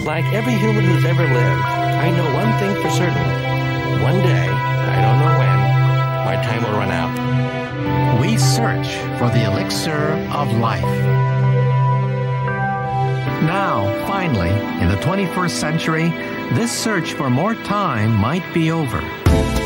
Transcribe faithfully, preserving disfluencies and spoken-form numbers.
like every human who's ever lived, I know one thing for certain. One day, I don't know when, my time will run out. We search for the elixir of life. Now, finally, in the twenty-first century, this search for more time might be over.